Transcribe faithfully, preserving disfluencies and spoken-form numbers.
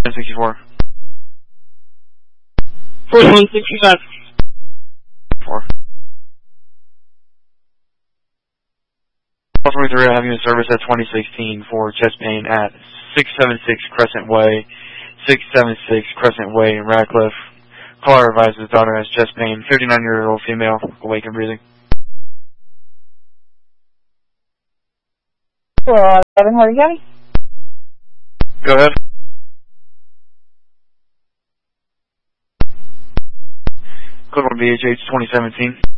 sixty-four. forty-one sixty-five. Four. four twenty-three, I have you in service at twenty sixteen for chest pain at six seventy-six Crescent Way, six seventy-six Crescent Way in Radcliffe. Caller advises daughter has chest pain, fifty-nine-year-old female, awake and breathing. Uh, Evan Hardy County? Go ahead. Code one B H H twenty seventeen.